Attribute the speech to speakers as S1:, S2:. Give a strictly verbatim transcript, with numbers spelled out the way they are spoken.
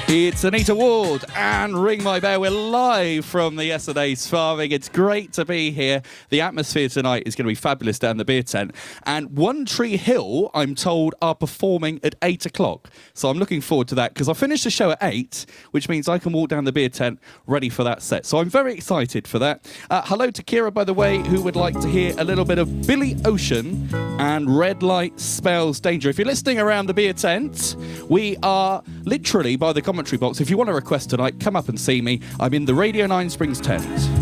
S1: It's Anita Ward and Ring My Bell. We're live from the Yesterday's Farming. It's great to be here. The atmosphere tonight is going to be fabulous down the beer tent. And One Tree Hill, I'm told, are performing at eight o'clock. So I'm looking forward to that because I finished the show at eight, which means I can walk down the beer tent ready for that set. So I'm very excited for that. Uh, hello to Kira, by the way, who would like to hear a little bit of Billy Ocean and Red Light Spells Danger. If you're listening around the beer tent, we are literally by the commentary box. If you want a request tonight, come up and see me. I'm in the Radio nine Springs tent.